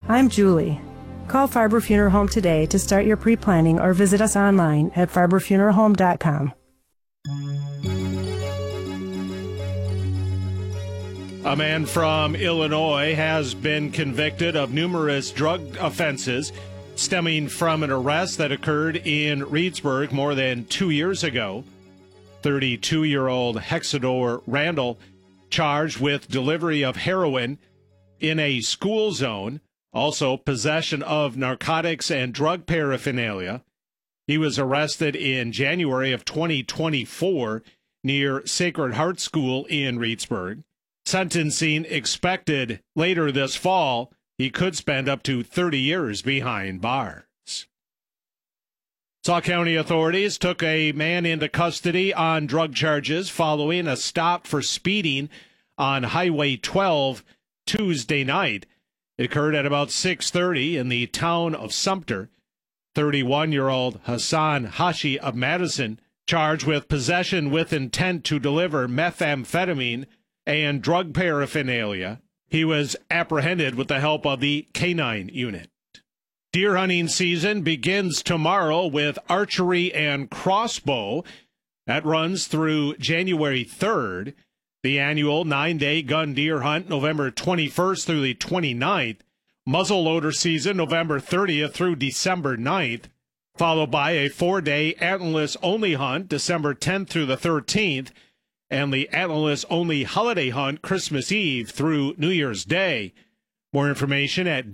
I'm Julie. Call Farber Funeral Home today to start your pre-planning or visit us online at farberfuneralhome.com. A man from Illinois has been convicted of numerous drug offenses stemming from an arrest that occurred in Reedsburg more than 2 years ago. 32-year-old Hexador Randall charged with delivery of heroin in a school zone, also possession of narcotics and drug paraphernalia. He was arrested in January of 2024 near Sacred Heart School in Reedsburg. Sentencing expected later this fall. He could spend up to 30 years behind bars. Sauk County authorities took a man into custody on drug charges following a stop for speeding on Highway 12 Tuesday night. It occurred at about 6:30 in the town of Sumter. 31-year-old Hassan Hashi of Madison charged with possession with intent to deliver methamphetamine and drug paraphernalia. He was apprehended with the help of the K-9 unit. Deer hunting season begins tomorrow with archery and crossbow. That runs through January 3rd. The annual 9-day gun deer hunt, November 21st through the 29th. Muzzleloader season, November 30th through December 9th. Followed by a 4-day antlerless-only hunt, December 10th through the 13th. And the antlerless-only holiday hunt, Christmas Eve through New Year's Day. More information at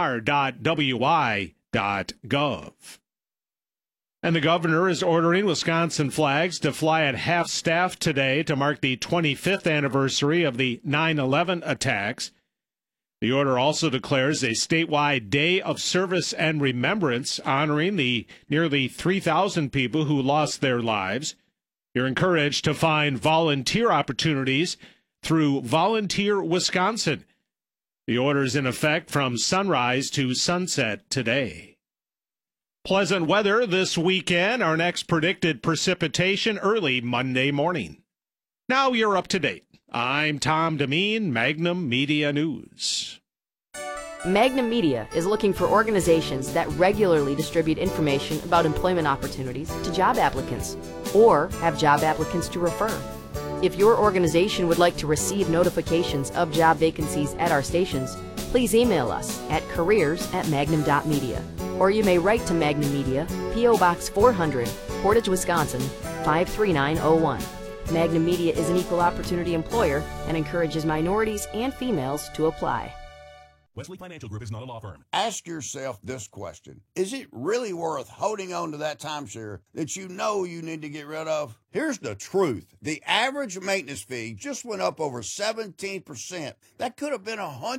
dnr.wi.gov. And the governor is ordering Wisconsin flags to fly at half-staff today to mark the 25th anniversary of the 9/11 attacks. The order also declares a statewide day of service and remembrance, honoring the nearly 3,000 people who lost their lives. You're encouraged to find volunteer opportunities through Volunteer Wisconsin. The order is in effect from sunrise to sunset today. Pleasant weather this weekend. Our next predicted precipitation early Monday morning. Now you're up to date. I'm Tom Demeen, Magnum Media News. Magnum Media is looking for organizations that regularly distribute information about employment opportunities to job applicants or have job applicants to refer. If your organization would like to receive notifications of job vacancies at our stations, please email us at careers@magnum.media, or you may write to Magnum Media, P.O. Box 400, Portage, Wisconsin, 53901. Magnum Media is an equal opportunity employer and encourages minorities and females to apply. Wesley Financial Group is not a law firm. Ask yourself this question. Is it really worth holding on to that timeshare that you know you need to get rid of? Here's the truth. The average maintenance fee just went up over 17%. That could have been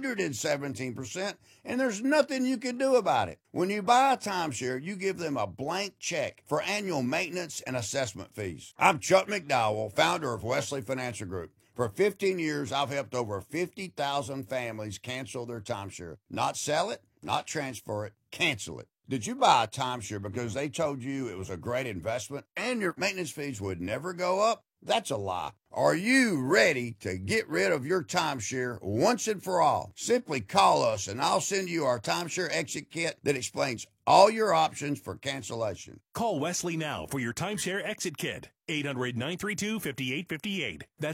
117%, and there's nothing you can do about it. When you buy a timeshare, you give them a blank check for annual maintenance and assessment fees. I'm Chuck McDowell, founder of Wesley Financial Group. For 15 years, I've helped over 50,000 families cancel their timeshare. Not sell it, not transfer it, cancel it. Did you buy a timeshare because they told you it was a great investment and your maintenance fees would never go up? That's a lie. Are you ready to get rid of your timeshare once and for all? Simply call us and I'll send you our timeshare exit kit that explains all your options for cancellation. Call Wesley now for your timeshare exit kit. 800-932-5858. That's